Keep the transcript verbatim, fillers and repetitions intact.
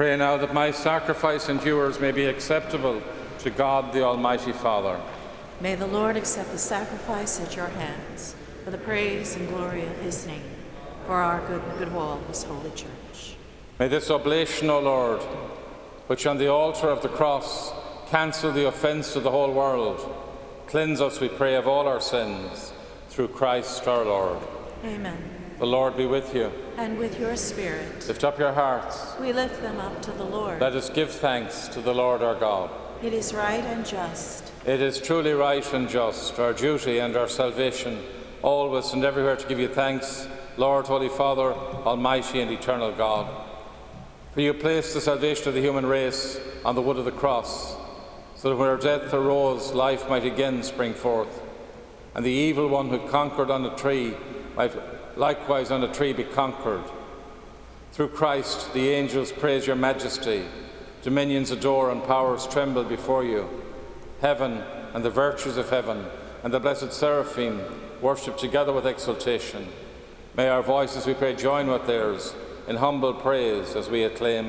Pray now that my sacrifice and yours may be acceptable to God the Almighty Father. May the Lord accept the sacrifice at your hands for the praise and glory of his name, for our good and the good of all his holy church. May this oblation, O Lord, which on the altar of the cross cancel the offence of the whole world, cleanse us, we pray, of all our sins, through Christ our Lord. Amen. The Lord be with you. And with your spirit. Lift up your hearts. We lift them up to the Lord. Let us give thanks to the Lord our God. It is right and just. It is truly right and just, our duty and our salvation, always and everywhere to give you thanks, Lord, Holy Father, Almighty and eternal God. For you placed the salvation of the human race on the wood of the cross, so that where death arose, life might again spring forth, and the evil one who conquered on a tree might likewise on a tree be conquered. Through Christ, the angels praise your majesty, dominions adore and powers tremble before you. Heaven and the virtues of heaven and the blessed seraphim worship together with exultation. May our voices, we pray, join with theirs in humble praise as we acclaim